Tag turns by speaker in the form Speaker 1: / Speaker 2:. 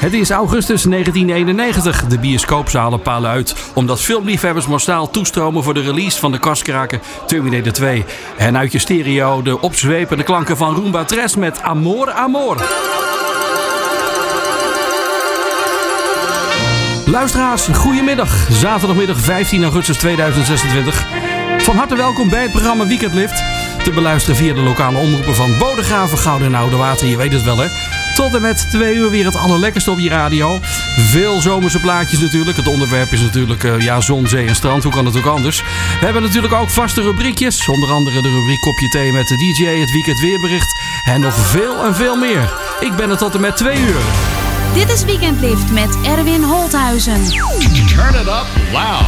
Speaker 1: Het is augustus 1991. De bioscoopzalen palen uit omdat filmliefhebbers massaal toestromen voor de release van de kastkraker Terminator 2. En uit je stereo de opzwepende klanken van Rumba Tres met Amor Amor. Luisteraars, goedemiddag. Zaterdagmiddag 15 augustus 2026. Van harte welkom bij het programma Weekendlift. Te beluisteren via de lokale omroepen van Bodegraven, Gouden en Oudewater. Je weet het wel, hè? Tot en met 2 uur weer het allerlekkerste op je radio. Veel zomerse plaatjes natuurlijk. Het onderwerp is natuurlijk zon, zee en strand. Hoe kan het ook anders? We hebben natuurlijk ook vaste rubriekjes. Onder andere de rubriek Kopje Thee met de DJ, het weekend weerbericht. En nog veel en veel meer. Ik ben er tot en met 2 uur.
Speaker 2: Dit is Weekendlift met Erwin Holthuizen.
Speaker 3: Turn it up loud.